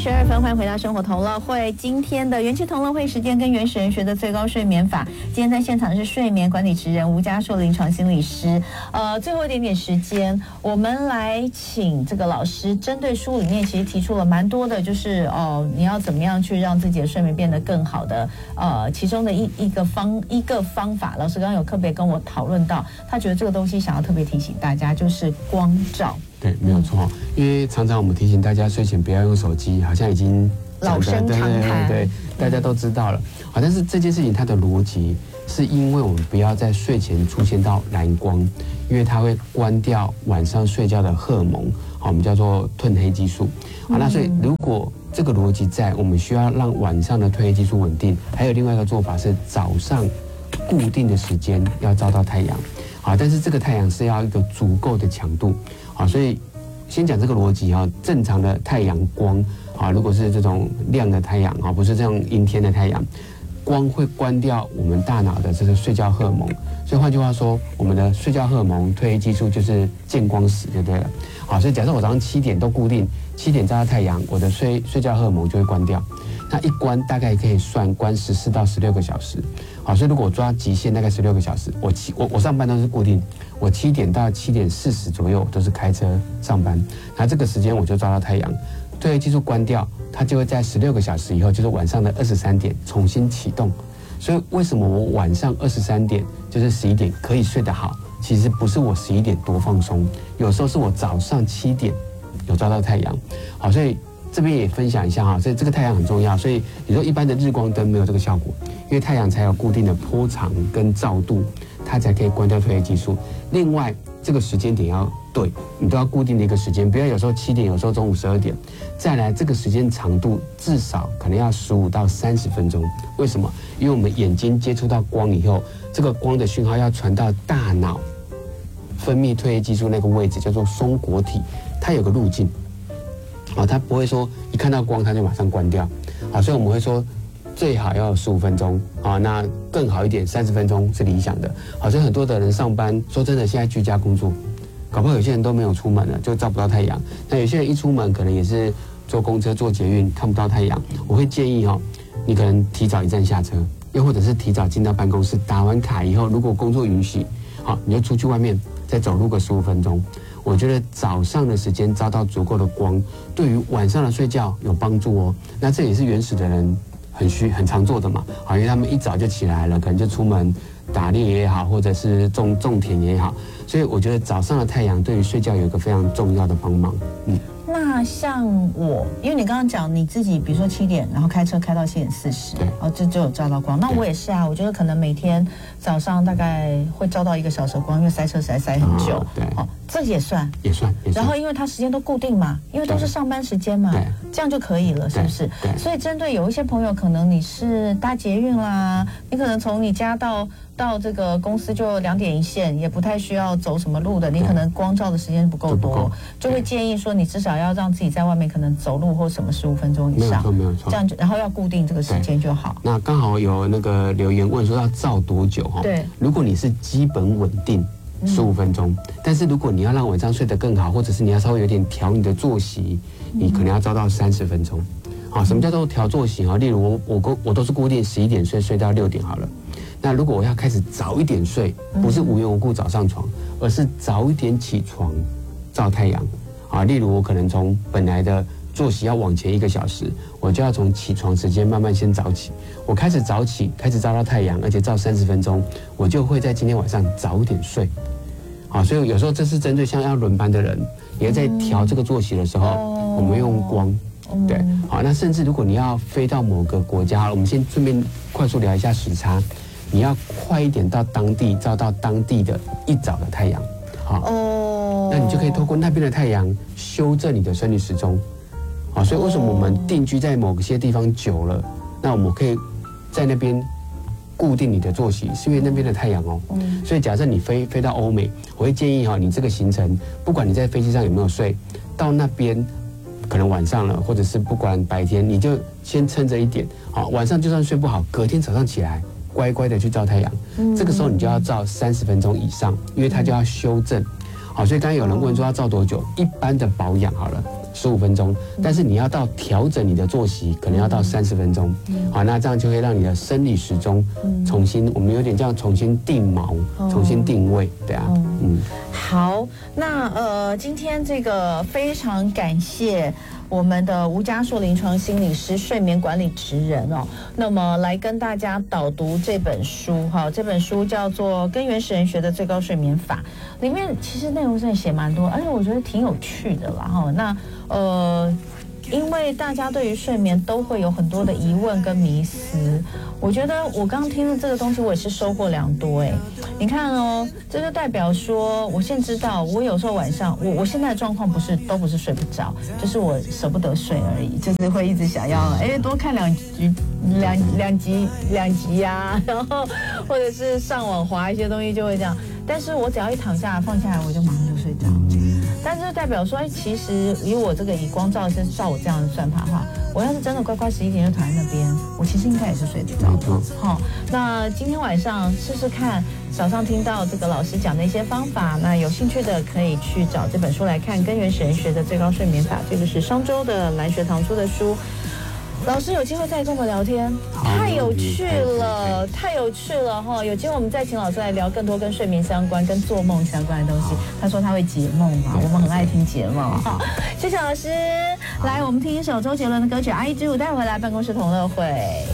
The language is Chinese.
12:52，欢迎回到生活同乐会。今天的元气同乐会时间跟原始人学的最高睡眠法。今天在现场的是睡眠管理职人吴家硕临床心理师。最后一点点时间，我们来请这个老师针对书里面其实提出了蛮多的，就是你要怎么样去让自己的睡眠变得更好的其中的一个方法。老师刚刚有特别跟我讨论到，他觉得这个东西想要特别提醒大家，就是光照。 对，没有错，因为常常我们提醒大家睡前不要用手机，好像已经老生常谈， 对，大家都知道了。好，但是这件事情它的逻辑是因为我们不要在睡前出现到蓝光，因为它会关掉晚上睡觉的荷尔蒙，好，我们叫做褪黑激素。好，那所以如果这个逻辑在，我们需要让晚上的褪黑激素稳定。还有另外一个做法是早上固定的时间要照到太阳。好，但是这个太阳是要一个足够的强度。好，所以先讲这个逻辑哈，正常的太阳光啊，如果是这种亮的太阳啊，不是这样阴天的太阳，光会关掉我们大脑的这个睡觉荷尔蒙。所以换句话说，我们的睡觉荷尔蒙褪黑激素就是见光死就对了。好，所以假设我早上7点都固定7点照到太阳，我的睡觉荷尔蒙就会关掉。那一关大概可以算关14到16个小时。好，所以如果我抓极限大概16个小时，我上班都是固定，我7点到7点40左右都是开车上班，那这个时间我就照到太阳，褪黑激素关掉，它就会在16个小时以后，就是晚上的23点重新启动。所以为什么我晚上23点就是11点可以睡得好？其实不是我11点多放松，有时候是我早上7点有照到太阳。好，所以这边也分享一下哈，所以这个太阳很重要。所以你说一般的日光灯没有这个效果，因为太阳才有固定的波长跟照度，它才可以关掉褪黑激素。另外，这个时间点要对，你都要固定的一个时间，不要有时候7点，有时候中午12点。再来，这个时间长度至少可能要15到30分钟。为什么？因为我们眼睛接触到光以后，这个光的讯号要传到大脑分泌褪黑激素那个位置，叫做松果体，它有个路径。好，它不会说一看到光它就马上关掉。好，所以我们会说最好要有15分钟啊，那更好一点30分钟是理想的。好，所以很多的人上班，说真的，现在居家工作，搞不好有些人都没有出门了，就照不到太阳。那有些人一出门，可能也是坐公车、坐捷运，看不到太阳。我会建议你可能提早1站下车，又或者是提早进到办公室，打完卡以后，如果工作允许，好，你就出去外面再走路个15分钟。我觉得早上的时间照到足够的光，对于晚上的睡觉有帮助哦。那这也是原始的人很常做的嘛，好，因为他们一早就起来了，可能就出门打猎也好，或者是种田也好，所以我觉得早上的太阳对于睡觉有一个非常重要的帮忙。 那像我，因为你刚刚讲你自己，比如说7点，然后开车开到7点40，这就有照到光。那我也是啊，我觉得可能每天早上大概会照到1个小时的光，因为塞车实在塞很久。 对， 这也算。然后因为它时间都固定嘛，因为都是上班时间嘛，这样就可以了，是不是？所以针对有一些朋友，可能你是搭捷运啦，你可能从你家到这个公司就2点一线，也不太需要走什么路的，你可能光照的时间不够多，就会建议说你至少要让自己在外面可能走路或什么15分钟以上， 没有错， 这样然后要固定这个时间就好。 那刚好有那个留言问说要照多久哈？ 对， 如果你是基本稳定15分钟，但是如果你要让晚上睡得更好，或者是你要稍微有点调你的作息，你可能要照到30分钟。好，什么叫做调作息啊？例如我都是固定11点睡到6点好了。那如果我要开始早一点睡，不是无缘无故早上床，而是早一点起床照太阳啊。例如我可能从本来的作息要往前1个小时，我就要从起床时间慢慢先早起。我开始早起，开始照到太阳，而且照30分钟，我就会在今天晚上早一点睡。好，所以有时候这是针对像要轮班的人，也在调这个作息的时候，我们用光。对，好，那甚至如果你要飞到某个国家，我们先顺便快速聊一下时差。你要快一点到当地，照到当地的一早的太阳，好，那你就可以透过那边的太阳修正你的生理时钟，好，所以为什么我们定居在某些地方久了，那我们可以在那边固定你的作息，是因为那边的太阳哦。所以假设你飞到欧美，我会建议你这个行程，不管你在飞机上有没有睡，到那边可能晚上了，或者是不管白天，你就先撑着一点，好，晚上就算睡不好，隔天早上起来乖乖的去照太阳，这个时候你就要照30分钟以上，因为它就要修正。好，所以刚刚有人问说要照多久？一般的保养好了 15分钟，但是你要到调整你的作息，可能要到30分钟。好，那这样就会让你的生理时钟重新，我们有点这样重新定锚，重新定位，对啊， 好，那今天这个非常感谢我们的吴家硕临床心理师、睡眠管理职人哦，那么来跟大家导读这本书哈，这本书叫做《跟原始人学的最高睡眠法》，里面其实内容真的写蛮多，而且我觉得挺有趣的啦哈。那因为大家对于睡眠都会有很多的疑问跟迷思，我觉得我刚刚听的这个东西，我也是收获良多哎。你看哦，这就代表说，我现在知道，我有时候晚上，我现在的状况都不是睡不着，就是我舍不得睡而已，就是会一直想要多看两集呀，然后或者是上网滑一些东西就会这样，但是我只要一躺下放下来，我就马上就睡着。但是就代表说，其实以我这个以光照是照我这样的算法的话，我要是真的乖乖11点就躺在那边，我其实应该也是睡得着的。好，那今天晚上试试看，早上听到这个老师讲的一些方法，那有兴趣的可以去找这本书来看，《跟原始人学的最高睡眠法》，这个是商周的蓝学堂出的书。老师有机会再跟我们聊天，太有趣了，太有趣了哈！有机会我们再请老师来聊更多跟睡眠相关、跟做梦相关的东西。他说他会解梦嘛，我们很爱听解梦。好，谢谢老师。来，我们听一首周杰伦的歌曲《I Do》，待会回来办公室同乐会。